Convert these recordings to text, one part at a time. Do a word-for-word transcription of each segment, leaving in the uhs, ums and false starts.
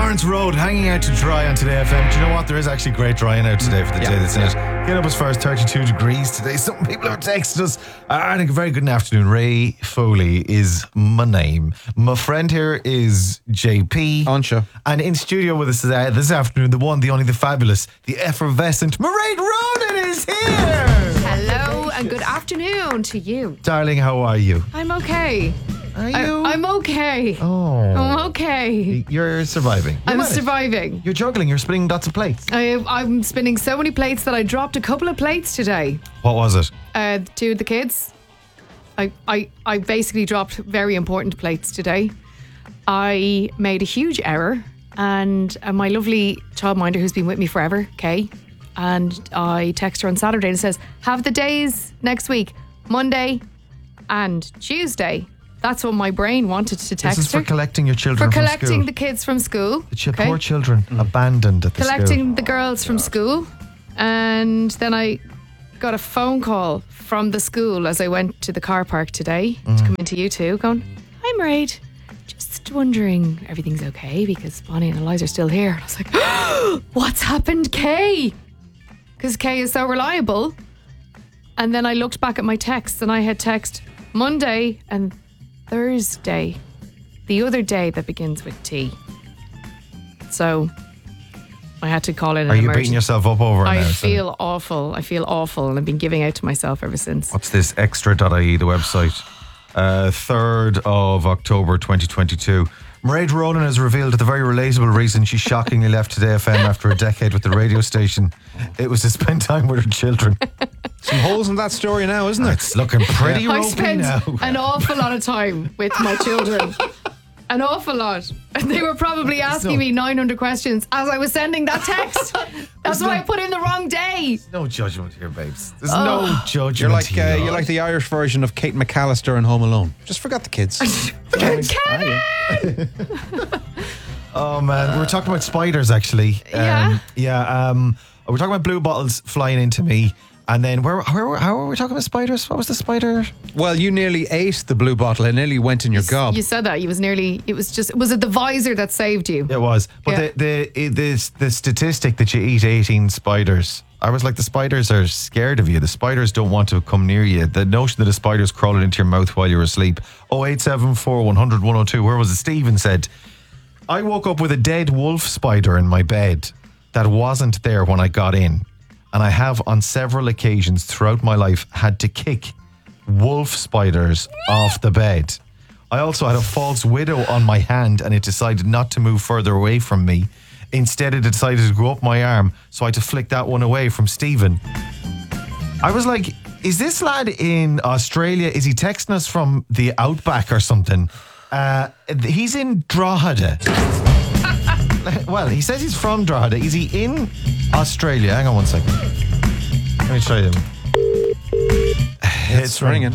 Lawrence Road, hanging out to dry on Today F M. Do you know what? There is actually great drying out today for the yeah. day that's in it. Get up as far as thirty-two degrees today. Some people have texted us. Uh, and a very good afternoon. Ray Foley is my name. My friend here is J P. Ansha. And in studio with us uh, this afternoon, the one, the only, the fabulous, the effervescent Mairead Ronan is here. Hello and good afternoon to you. Darling, how are you? I'm okay. Are I, you? I'm okay. Oh. I'm okay. You're surviving. You're I'm managed. surviving. You're juggling. You're spinning lots of plates. I, I'm spinning so many plates that I dropped a couple of plates today. What was it? Uh, two of the kids. I, I, I basically dropped very important plates today. I made a huge error, and uh, my lovely childminder who's been with me forever, Kay, and I text her on Saturday and it says, have the days next week, Monday and Tuesday. That's what my brain wanted to text This is for her. collecting your children For from collecting school. the kids from school. The ch- okay? poor children abandoned at the Collecting school. the girls from school. And then I got a phone call from the school as I went to the car park today Mm. to come into you two going, hi Mairead, just wondering everything's okay because Bonnie and Eliza are still here. And I was like, what's happened, Kay? Because Kay is so reliable. And then I looked back at my texts and I had text Monday and Thursday, the other day that begins with T. So I had to call in an Are you emergency. beating yourself up over it I now? feel awful. I feel awful, and I've been giving out to myself ever since. What's this? Extra dot I E, the website. Uh, third of October twenty twenty-two. Mairead Ronan has revealed the very relatable reason she shockingly left Today F M after a decade with the radio station. It was to spend time with her children. Some holes in that story now, isn't there? It's looking pretty I ropey spent now. an awful lot of time with my children. An awful lot. And they were probably asking no- me nine hundred questions as I was sending that text. That's no- why I put in the wrong day. No judgment here, babes. There's Oh. no judgment You're like here. uh, you're like the Irish version of Kate McAllister in Home Alone. Just forgot the kids. Kevin! Oh man, we were talking about spiders actually. Yeah. Um, yeah. Um, we were talking about blue bottles flying into me, and then where, where, how were we talking about spiders? What was the spider? Well, you nearly ate the blue bottle. It nearly went in your gob. You said that. You was nearly, it was just, was it the visor that saved you? It was, but Yeah. the the the the statistic that you eat eighteen spiders. I was like, the spiders are scared of you. The spiders don't want to come near you. The notion that a spider's crawling into your mouth while you're asleep. Oh eight seven four one hundred one oh two. Where was it? Stephen said, I woke up with a dead wolf spider in my bed that wasn't there when I got in. And I have on several occasions throughout my life had to kick wolf spiders off the bed. I also had a false widow on my hand and it decided not to move further away from me. Instead, it decided to go up my arm, so I had to flick that one away from Stephen. I was like, is this lad in Australia? Is he texting us from the outback or something? Uh, he's in Drogheda. Well, he says he's from Drogheda. Is he in Australia? Hang on one second. Let me try him. It's ringing.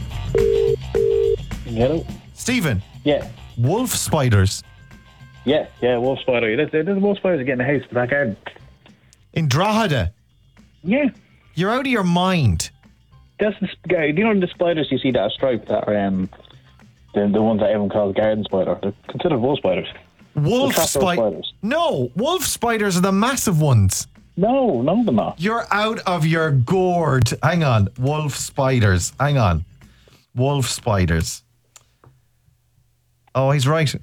Hello? Stephen, Yeah. wolf spiders Yeah, yeah, wolf spider. There's, there's wolf spiders that get in the house, the back garden. in Drogheda. Yeah. You're out of your mind. That's the, sp- do you know the spiders you see that are striped that are um, the, the ones that everyone calls garden spider? They're considered wolf spiders. Wolf trap those spiders. spiders. No, wolf spiders are the massive ones. No, none of them are. You're out of your gourd. Hang on. Wolf spiders. Hang on. Wolf spiders. Oh, he's right.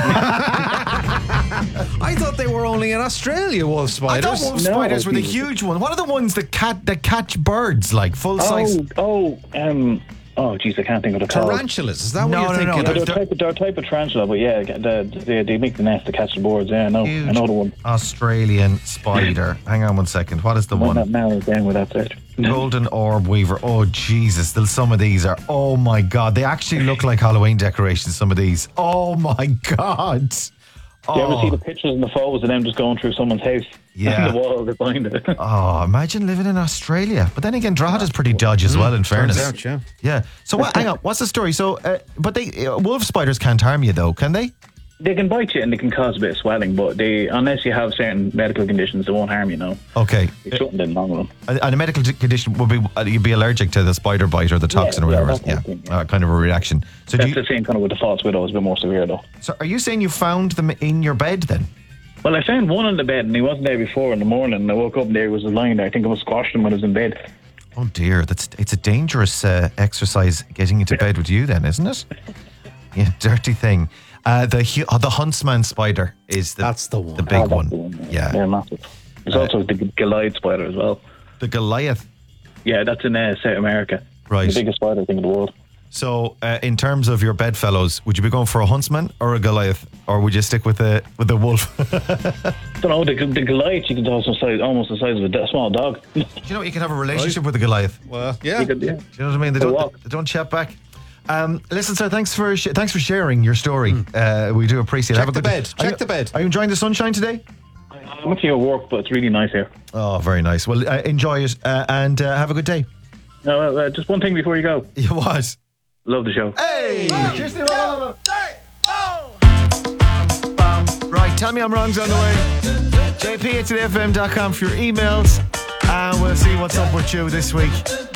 I thought they were only in Australia, wolf I spiders. thought wolf No, spiders were the Jesus. huge one. What are the ones that cat that catch birds like full size? Oh, oh, um, oh, geez, I can't think of the call. Tarantulas, is that No, what you're no, no, thinking they're- of? They're a type of, they're a type of tarantula, but yeah, the, the, they make the nest to catch the birds. Yeah, I know, Huge I know the one. Australian spider. Hang on one second. What is the One that one? narrows down with that search. Golden orb weaver. Oh Jesus! The- Some of these are. Oh my God! They actually look like Halloween decorations. Some of these. Oh my God! Do you ever Oh. see the pictures and the photos of them just going through someone's house? Yeah. And the wall behind it. Oh, imagine living in Australia. But then again, Drogheda's pretty dodgy as well, in fairness. Turns out, yeah. Yeah. So what, hang on, what's the story? So, uh, but they uh, wolf spiders can't harm you though, can they? They can bite you and they can cause a bit of swelling, but they, unless you have certain medical conditions, they won't harm you. No, Okay. you shouldn't in the long run. Uh, And a medical t- condition would be uh, you'd be allergic to the spider bite or the toxin Yeah, or yeah, whatever. that Yeah, kind of thing, yeah. Uh, kind of a reaction. So, do That's you, the same kind of with the false widow. It's a bit more severe though. so are you saying you found them in your bed then? Well, I found one on the bed, and he wasn't there before in the morning. And I woke up and there he was lying there. I think I was squashed him when I was in bed. Oh dear, that's it's a dangerous uh, exercise getting into bed with you, then, isn't it? Yeah, dirty thing. Uh, the hu- uh, the huntsman spider is the That's the one. the big Ah, that's one. the one, Yeah, Yeah, massive. There's also the Goliath spider as well. the Goliath. Yeah, that's in uh, South America. Right. The biggest spider thing in the world. So, uh, in terms of your bedfellows, would you be going for a huntsman or a Goliath, or would you stick with the with the wolf? don't know, the, the Goliath, you can tell some size, almost the size of a d- small dog. Do you know you can have a relationship with a Goliath? Well, yeah. You could- yeah. Do you know what I mean? They For a don't walk. they don't chat back. Um, listen, sir, thanks for sh- thanks for sharing your story. Uh, we do appreciate it. Check Have a the good- bed. Are Check you- the bed. Are you enjoying the sunshine today? I'm actually at work, but it's really nice here. Oh, very nice. Well, uh, enjoy it uh, and uh, have a good day. No, uh, uh, just one thing before you go. You what? Love the show. Hey! Right, tell me I'm wrong's on the way. J P at F M dot com for your emails. And we'll see what's up with you this week.